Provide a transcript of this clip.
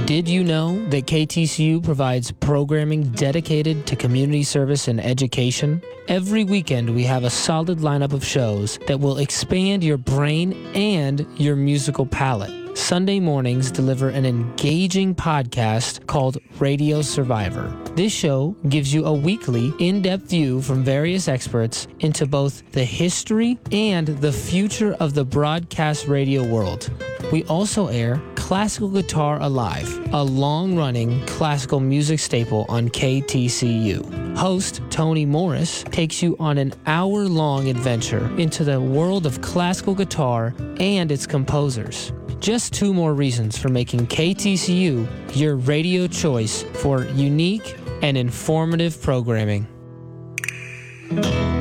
Did you know that KTCU provides programming dedicated to community service and education? Every weekend we have a solid lineup of shows that will expand your brain and your musical palette. Sunday mornings deliver an engaging podcast called Radio Survivor. This show gives you a weekly, in-depth view from various experts into both the history and the future of the broadcast radio world. We also air Classical Guitar Alive, a long-running classical music staple on KTCU. Host Tony Morris takes you on an hour-long adventure into the world of classical guitar and its composers. Just 2 more reasons for making KTCU your radio choice for unique and informative programming.